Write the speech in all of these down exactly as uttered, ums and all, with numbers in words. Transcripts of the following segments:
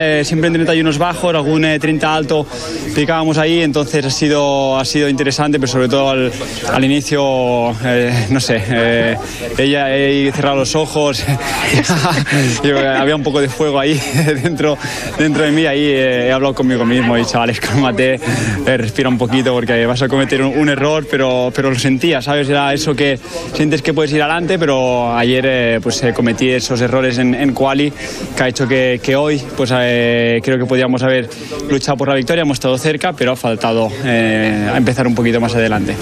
Eh, siempre en treinta y uno bajos, algún eh, treinta alto picábamos ahí, entonces ha sido, ha sido interesante, pero sobre todo al, al inicio, eh, no sé, eh, ella he cerrado los ojos, había un poco de fuego ahí dentro, dentro de mí, ahí eh, he hablado conmigo mismo y chavales, cálmate, eh, respira un poquito porque vas a cometer un, un error, pero, pero lo sentía, ¿sabes? Era eso que sientes que puedes ir adelante, pero ayer eh, pues eh, cometí esos errores en, en quali que ha hecho que, que hoy pues eh, Eh, creo que podíamos haber luchado por la victoria, hemos estado cerca, pero ha faltado eh, empezar un poquito más adelante.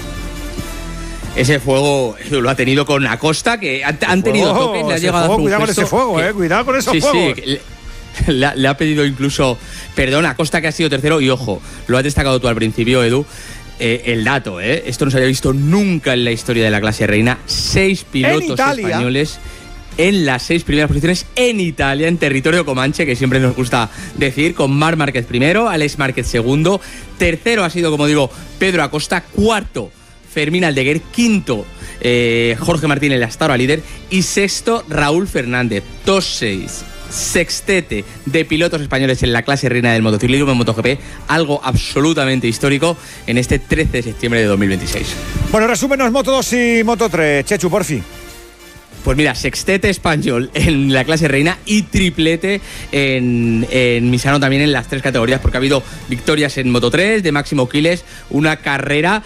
Ese fuego lo ha tenido con Acosta, que han, han tenido fuego, toques, le ha ese llegado fuego, a hacer un cuidado gesto con ese fuego, que, eh, cuidado con esos sí, fuegos. Sí, le, le, le ha pedido incluso perdón a Acosta, que ha sido tercero, y ojo, lo has destacado tú al principio, Edu. Eh, el dato, ¿eh? Esto no se había visto nunca en la historia de la clase reina. Seis pilotos españoles en las seis primeras posiciones en Italia, en territorio comanche, que siempre nos gusta decir, con Marc Márquez primero, Alex Márquez segundo, tercero ha sido, como digo, Pedro Acosta, cuarto Fermín Aldeguer, quinto eh, Jorge Martínez Lastaro, líder, y sexto Raúl Fernández. Top seis, sextete de pilotos españoles en la clase reina del motociclismo en MotoGP, algo absolutamente histórico en este trece de septiembre de dos mil veintiséis. Bueno, resúmenos Moto dos y Moto tres, Chechu, por fin. Pues mira, sextete español en la clase reina y triplete en, en Misano también en las tres categorías, porque ha habido victorias en Moto tres de Máximo Quiles, una carrera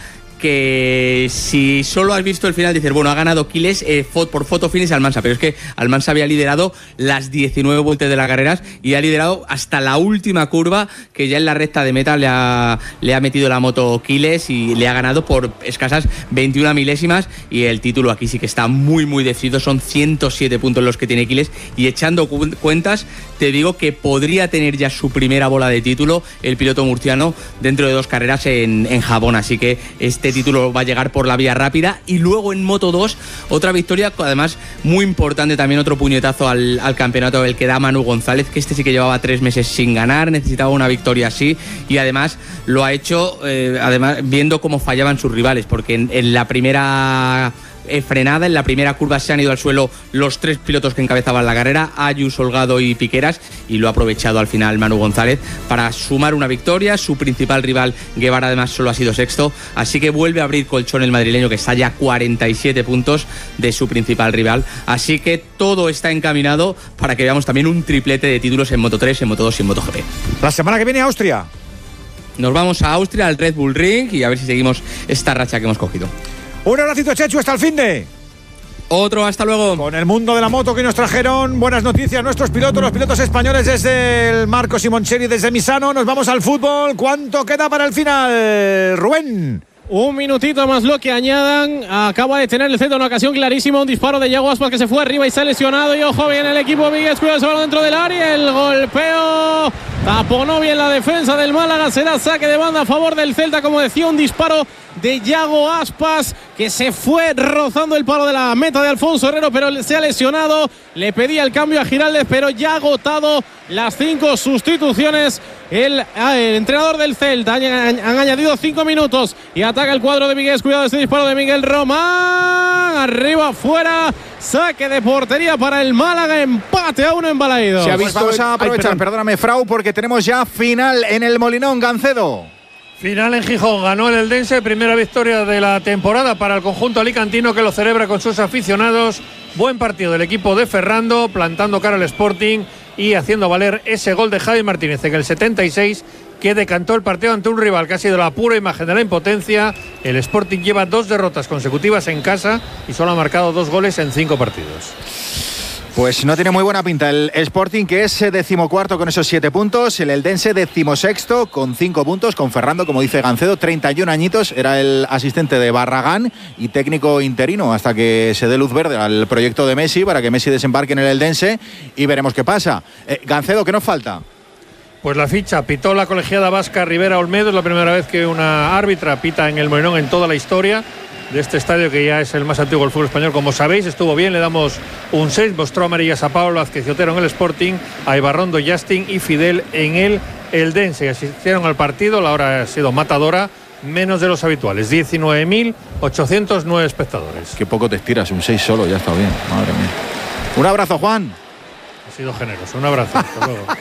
que si solo has visto el final dices, bueno, ha ganado Quiles eh, por foto finish Almansa, pero es que Almansa había liderado las diecinueve vueltas de las carreras y ha liderado hasta la última curva, que ya en la recta de meta le ha, le ha metido la moto Quiles y le ha ganado por escasas veintiuna milésimas, y el título aquí sí que está muy muy decidido, son ciento siete puntos los que tiene Quiles, y echando cu- cuentas te digo que podría tener ya su primera bola de título el piloto murciano dentro de dos carreras en, en Japón, así que este título va a llegar por la vía rápida. Y luego en Moto dos otra victoria, además muy importante también, otro puñetazo al, al campeonato, el que da Manu González, que este sí que llevaba tres meses sin ganar, necesitaba una victoria así, y además lo ha hecho eh, además viendo cómo fallaban sus rivales, porque en, en la primera Eh, frenada, en la primera curva se han ido al suelo los tres pilotos que encabezaban la carrera, Ayus, Holgado y Piqueras, y lo ha aprovechado al final Manu González para sumar una victoria. Su principal rival Guevara además solo ha sido sexto, así que vuelve a abrir colchón el madrileño, que está ya a cuarenta y siete puntos de su principal rival, así que todo está encaminado para que veamos también un triplete de títulos en Moto tres, en Moto dos y en MotoGP. La semana que viene Austria. Nos vamos a Austria, al Red Bull Ring, y a ver si seguimos esta racha que hemos cogido. Un abracito, Chechu, hasta el finde. Otro, hasta luego. Con el mundo de la moto que nos trajeron buenas noticias nuestros pilotos, los pilotos españoles desde el Marco Simoncelli, desde Misano. Nos vamos al fútbol. ¿Cuánto queda para el final, Rubén? Un minutito más lo que añadan. Acaba de tener el centro una ocasión clarísima. Un disparo de Yago Aspas que se fue arriba y se ha lesionado. Y ojo, bien el equipo Vigues. Cuidado ese balón dentro del área. El golpeo taponó bien la defensa del Málaga. Será saque de banda a favor del Celta. Como decía, un disparo de Yago Aspas que se fue rozando el palo de la meta de Alfonso Herrero, pero se ha lesionado. Le pedía el cambio a Giraldez, pero ya ha agotado las cinco sustituciones el, el entrenador del Celta. Han, han añadido cinco minutos y ataca el cuadro de Miguel. Cuidado este disparo de Miguel Román, arriba, fuera, saque de portería para el Málaga, empate a uno en Balaidos. Pues vamos a aprovechar, Ay, perdóname, Frau, porque tenemos ya final en el Molinón, Gancedo. Final en Gijón, ganó el Eldense, primera victoria de la temporada para el conjunto alicantino, que lo celebra con sus aficionados. Buen partido del equipo de Ferrando, plantando cara al Sporting y haciendo valer ese gol de Javi Martínez en el setenta y seis, que decantó el partido ante un rival que ha sido la pura imagen de la impotencia. El Sporting lleva dos derrotas consecutivas en casa y solo ha marcado dos goles en cinco partidos. Pues no tiene muy buena pinta el Sporting, que es decimocuarto con esos siete puntos. El Eldense decimosexto con cinco puntos, con Ferrando, como dice Gancedo, treinta y un añitos. Era el asistente de Barragán y técnico interino hasta que se dé luz verde al proyecto de Messi para que Messi desembarque en el Eldense, y veremos qué pasa. Eh, Gancedo, ¿qué nos falta? Pues la ficha, pitó la colegiada vasca Rivera Olmedo. Es la primera vez que una árbitra pita en el Molinón en toda la historia de este estadio, que ya es el más antiguo del fútbol español. Como sabéis, estuvo bien, le damos un seis. Mostró amarillas a Pablo Azqueciotero en el Sporting, a Ibarrondo, Justin y Fidel en el Eldense. Asistieron al partido, la hora ha sido matadora, menos de los habituales, diecinueve mil ochocientos nueve espectadores. Qué poco te estiras, un seis solo, ya está bien, madre mía. Un abrazo, Juan. Ha sido generoso, un abrazo. Hasta luego.